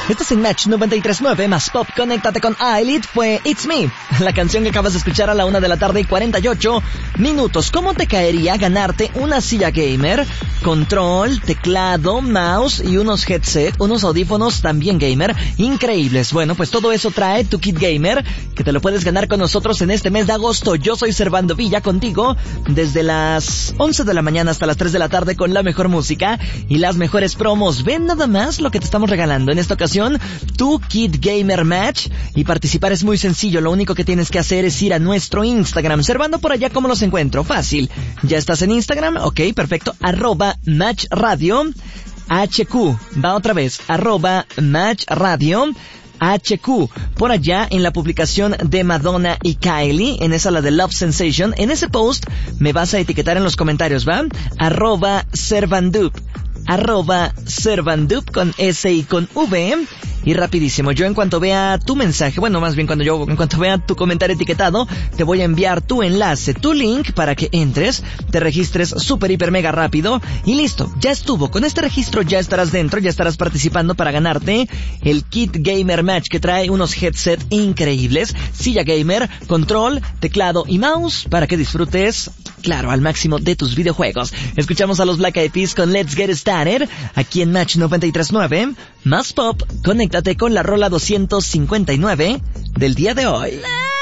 Estás en Match 93.9 más Pop. Conéctate con Eyelid. Fue It's Me, la canción que acabas de escuchar a la 1:48 p.m. ¿Cómo te caería ganarte una silla gamer, control, teclado, mouse y unos headset, unos audífonos también gamer increíbles? Bueno, pues todo eso trae tu kit gamer, que te lo puedes ganar con nosotros en este mes de agosto. Yo soy Servando Villa, contigo desde las 11 de la mañana hasta las 3 de la tarde con la mejor música y las mejores promos. Ven nada más lo que te estamos regalando en esta ocasión, tu kit gamer match, y participar es muy sencillo. Lo único que tienes que hacer es ir a nuestro Instagram. Servando, por allá, ¿cómo los encuentro? Fácil. ¿Ya estás en Instagram? Ok, perfecto. @matchradio HQ. Va otra vez. @matchradio HQ. Por allá en la publicación de Madonna y Kylie, en esa, la de Love Sensation, en ese post me vas a etiquetar en los comentarios, ¿va? @Servandup. @Servandup con S y con V. Y rapidísimo, yo en cuanto vea tu mensaje, bueno, más bien en cuanto vea tu comentario etiquetado, te voy a enviar tu enlace, tu link, para que entres, te registres súper, hiper, mega rápido, y listo, ya estuvo. Con este registro ya estarás dentro, ya estarás participando para ganarte el kit gamer match, que trae unos headset increíbles, silla gamer, control, teclado y mouse, para que disfrutes, claro, al máximo de tus videojuegos. Escuchamos a los Black Eyed Peas con Let's Get Started, aquí en Match 93.9, más Pop. Conéctate con la rola 259 del día de hoy.